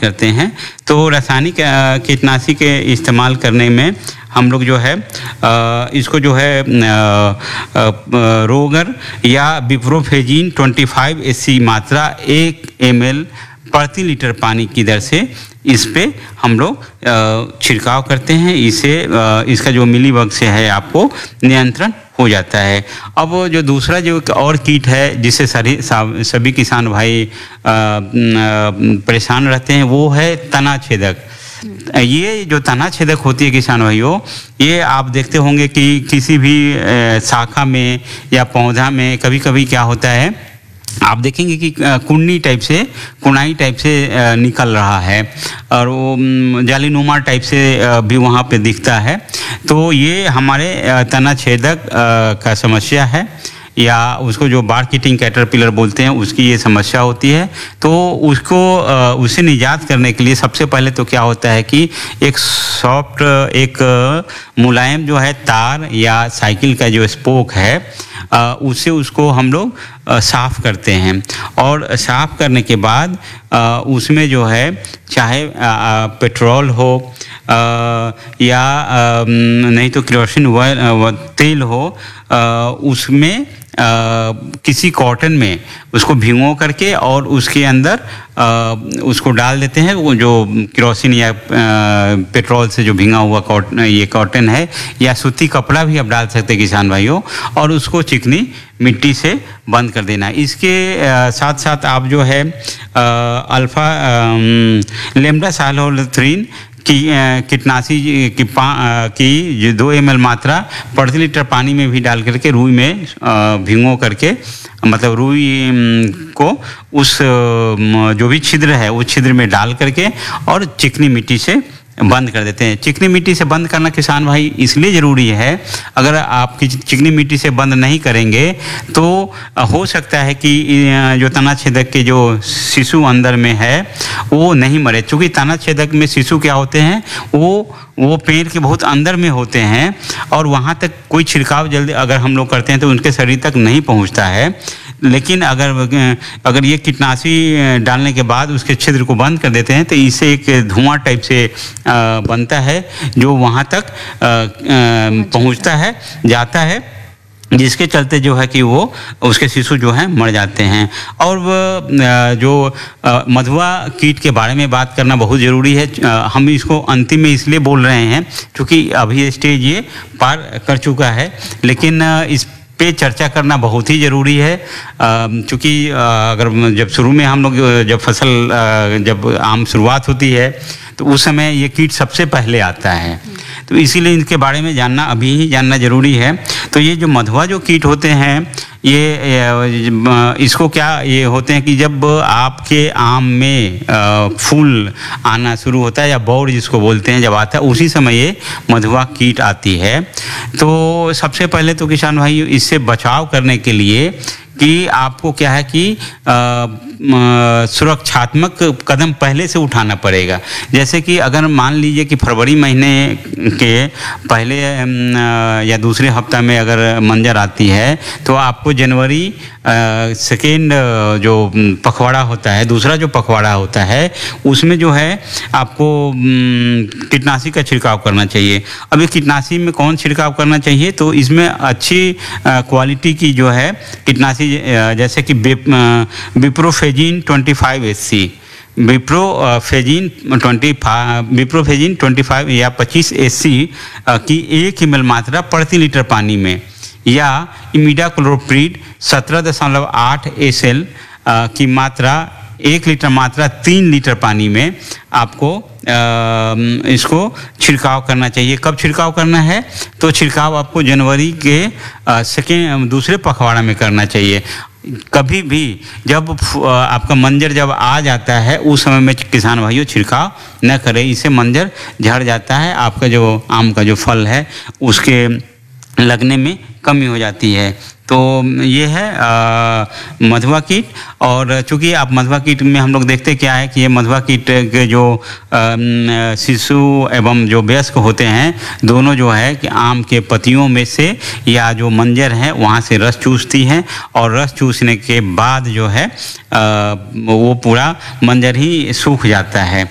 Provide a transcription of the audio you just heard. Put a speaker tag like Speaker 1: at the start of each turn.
Speaker 1: करते हैं, तो रासायनिक कीटनाशी के इस्तेमाल करने में हम लोग जो है इसको जो है रोगर या बिप्रोफेजिन 25 SC मात्रा 1 ml प्रति लीटर पानी की दर से इस पे हम लोग छिड़काव करते हैं। इससे इसका जो मिलीबग से है आपको नियंत्रण हो जाता है। अब जो दूसरा जो और कीट है जिससे सभी किसान भाई परेशान रहते हैं वो है तना छेदक। ये जो तना छेदक होती है किसान भाइयों, ये आप देखते होंगे कि किसी भी शाखा में या पौधा में कभी कभी क्या होता है, आप देखेंगे कि कुनाई टाइप से निकल रहा है और वो जालीनुमा टाइप से भी वहाँ पे दिखता है। तो ये हमारे तना छेदक का समस्या है, या उसको जो बार्क ईटिंग कैटरपिलर बोलते हैं उसकी ये समस्या होती है। तो उससे निजात करने के लिए सबसे पहले तो क्या होता है कि एक मुलायम जो है तार या साइकिल का जो स्पोक है उससे उसको हम लोग साफ़ करते हैं। और साफ़ करने के बाद उसमें जो है चाहे पेट्रोल हो या नहीं तो केरोसिन तेल हो, उसमें किसी कॉटन में उसको भिगो करके और उसके अंदर उसको डाल देते हैं। वो जो केरोसिन या पेट्रोल से जो भिंगा हुआ कॉटन है या सूती कपड़ा भी आप डाल सकते हैं किसान भाइयों, और उसको चिकनी मिट्टी से बंद कर देना। इसके साथ साथ आप जो है अल्फा लेम्डा साइलोथ्रीन की कीटनाशी की जो 2 ml मात्रा प्रति लीटर पानी में भी डाल करके रुई में भिगो करके, मतलब रुई को उस जो भी छिद्र है उस छिद्र में डाल करके और चिकनी मिट्टी से बंद कर देते हैं। चिकनी मिट्टी से बंद करना किसान भाई इसलिए ज़रूरी है, अगर आप चिकनी मिट्टी से बंद नहीं करेंगे तो हो सकता है कि जो तना छेदक के जो शिशु अंदर में है वो नहीं मरे। चूँकि तना छेदक में शिशु क्या होते हैं, वो पेड़ के बहुत अंदर में होते हैं और वहाँ तक कोई छिड़काव जल्दी अगर हम लोग करते हैं तो उनके शरीर तक नहीं पहुँचता है। लेकिन अगर ये कीटनाशी डालने के बाद उसके छिद्र को बंद कर देते हैं तो इससे एक धुआं टाइप से बनता है जो वहाँ तक पहुँचता है, जाता है, जिसके चलते जो है कि वो उसके शिशु जो हैं मर जाते हैं। और जो मधुआ कीट के बारे में बात करना बहुत ज़रूरी है। हम इसको अंतिम में इसलिए बोल रहे हैं क्योंकि अभी स्टेज ये पार कर चुका है, लेकिन इस पे चर्चा करना बहुत ही ज़रूरी है। क्योंकि अगर जब शुरू में हम लोग जब आम शुरुआत होती है तो उस समय ये कीट सबसे पहले आता है, तो इसीलिए इनके बारे में जानना अभी ही जानना ज़रूरी है। तो ये जो मधुआ जो कीट होते हैं इसको क्या ये होते हैं कि जब आपके आम में फूल आना शुरू होता है या बौर जिसको बोलते हैं जब आता है, उसी समय ये मधुआ कीट आती है। तो सबसे पहले तो किसान भाई इससे बचाव करने के लिए कि आपको क्या है कि सुरक्षात्मक कदम पहले से उठाना पड़ेगा। जैसे कि अगर मान लीजिए कि फरवरी महीने के पहले या दूसरे हफ्ता में अगर मंजर आती है तो आपको जनवरी सेकेंड जो पखवाड़ा होता है, दूसरा जो पखवाड़ा होता है, उसमें जो है आपको कीटनाशी का छिड़काव करना चाहिए। अब ये कीटनाशी में कौन छिड़काव करना चाहिए, तो इसमें अच्छी क्वालिटी की जो है कीटनाशी जैसे कि बिप्रोफेजिन 25 SC, बिप्रोफेजिन 25 या 25 SC की 1 ml मात्रा प्रति लीटर पानी में, या इमिडाक्लोप्रिड 17.8 SL की मात्रा 1 लीटर मात्रा 3 लीटर पानी में आपको इसको छिड़काव करना चाहिए। कब छिड़काव करना है, तो छिड़काव आपको जनवरी के दूसरे पखवाड़ा में करना चाहिए। कभी भी जब आपका मंजर जब आ जाता है उस समय में किसान भाइयों छिड़काव न करें, इससे मंजर झड़ जाता है, आपका जो आम का जो फल है उसके लगने में कमी हो जाती है। तो ये है मधुआ कीट। और चूँकि आप मधुआ कीट में हम लोग देखते क्या है कि ये मधुआ कीट के जो शिशु एवं जो वयस्क होते हैं दोनों जो है कि आम के पत्तियों में से या जो मंजर है वहाँ से रस चूसती हैं, और रस चूसने के बाद जो है वो पूरा मंजर ही सूख जाता है।